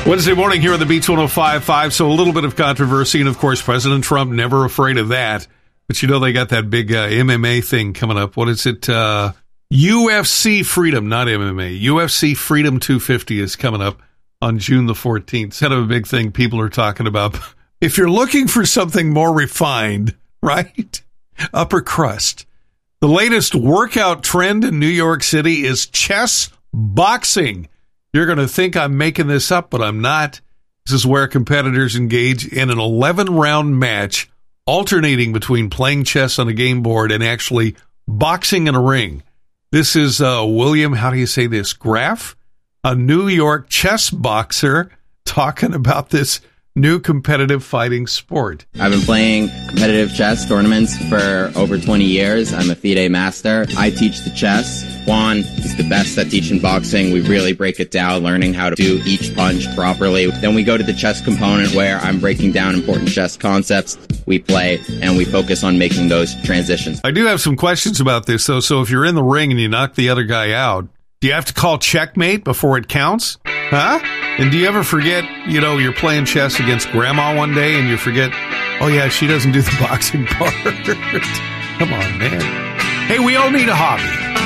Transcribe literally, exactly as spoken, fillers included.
Wednesday morning here on the Beats one oh five point five, so a little bit of controversy, and of course, President Trump never afraid of that. But you know they got that big uh, M M A thing coming up. What is it? Uh, U F C Freedom, not M M A. U F C Freedom two fifty is coming up on June the fourteenth. It's kind of a big thing people are talking about. If you're looking for something more refined, right? Upper crust. The latest workout trend in New York City is chess boxing. You're going to think I'm making this up, but I'm not. This is where competitors engage in an eleven-round match, alternating between playing chess on a game board and actually boxing in a ring. This is uh, William, how do you say this, Graff, a New York chess boxer, talking about this new competitive fighting sport. I've been playing competitive chess tournaments for over twenty years. I'm a FIDE master. I teach the chess. Juan is the best at teaching boxing. We really break it down, learning how to do each punch properly. Then we go to the chess component where I'm breaking down important chess concepts. We play and we focus on making those transitions. I do have some questions about this, though. So if you're in the ring and you knock the other guy out, do you have to call checkmate before it counts? Huh? And do you ever forget, you know, you're playing chess against grandma one day and you forget, oh yeah, she doesn't do the boxing part. Come on, man. Hey, we all need a hobby.